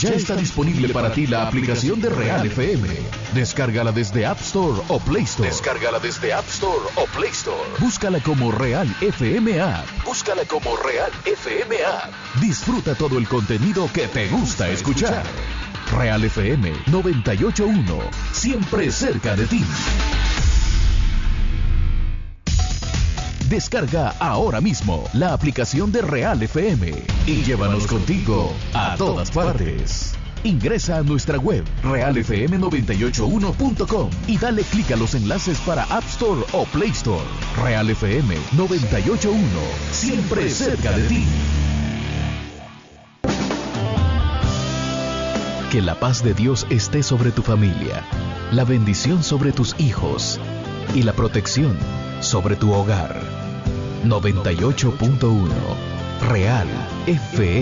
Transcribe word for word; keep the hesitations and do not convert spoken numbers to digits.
Ya está disponible para ti la aplicación de Real F M. Descárgala desde App Store o Play Store. Descárgala desde App Store o Play Store. Búscala como Real F M App. Búscala como Real F M App. Disfruta todo el contenido que te gusta escuchar. Real F M noventa y ocho punto uno. Siempre cerca de ti. Descarga ahora mismo la aplicación de Real F M y llévanos contigo a todas partes. Ingresa a nuestra web real f m noventa y ocho uno punto com y dale clic a los enlaces para App Store o Play Store. Real F M noventa y ocho punto uno, siempre cerca de ti. Que la paz de Dios esté sobre tu familia, la bendición sobre tus hijos y la protección sobre tu hogar. noventa y ocho punto uno Real F M.